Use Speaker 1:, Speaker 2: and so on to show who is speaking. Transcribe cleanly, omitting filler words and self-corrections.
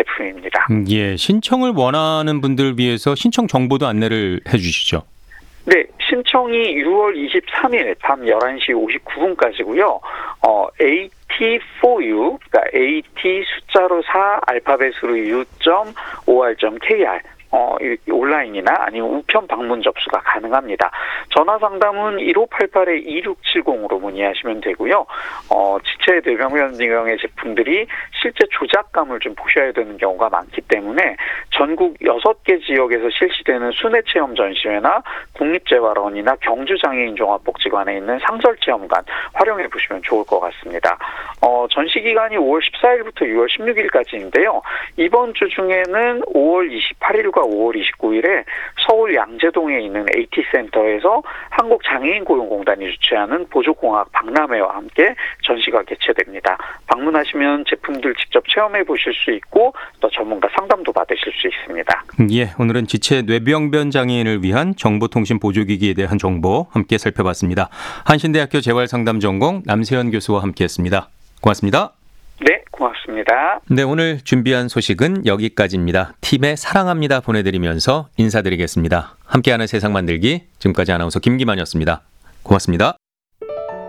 Speaker 1: 제품입니다.
Speaker 2: 예, 신청을 원하는 분들 위해서 신청 정보도 안내를 해주시죠.
Speaker 1: 네, 신청이 6월 23일 밤 11시 59분까지고요. AT4U, 그러니까 AT 숫자로 4, 알파벳으로 u.or.kr 온라인이나 아니면 우편 방문 접수가 가능합니다. 전화 상담은 1588-2670으로 문의하시면 되고요. 지체 뇌병변증의 제품들이 실제 조작감을 좀 보셔야 되는 경우가 많기 때문에 전국 6개 지역에서 실시되는 순회체험 전시회나 국립재활원이나 경주장애인종합복지관에 있는 상설체험관 활용해 보시면 좋을 것 같습니다. 전시 기간이 5월 14일부터 6월 16일까지인데요. 이번 주 중에는 5월 28일과 5월 29일에 서울 양재동에 있는 AT센터에서 한국장애인고용공단이 주최하는 보조공학 박람회와 함께 전시가 개최됩니다. 방문하시면 제품들 직접 체험해 보실 수 있고 또 전문가 상담도 받으실 수 있습니다.
Speaker 2: 예, 오늘은 지체 뇌병변 장애인을 위한 정보통신 보조기기에 대한 정보 함께 살펴봤습니다. 한신대학교 재활상담전공 남세현 교수와 함께했습니다. 고맙습니다.
Speaker 1: 네, 고맙습니다.
Speaker 2: 네, 오늘 준비한 소식은 여기까지입니다. 팀의 사랑합니다 보내드리면서 인사드리겠습니다. 함께하는 세상 만들기, 지금까지 아나운서 김기만이었습니다. 고맙습니다.